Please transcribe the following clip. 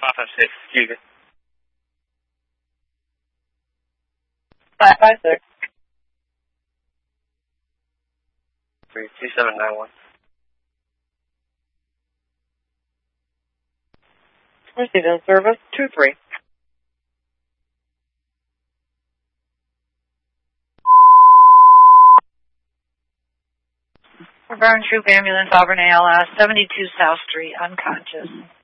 556, excuse me. 556. 2791. Received in service 23. Burn Troop Ambulance, Auburn ALS, 72 South Street, unconscious.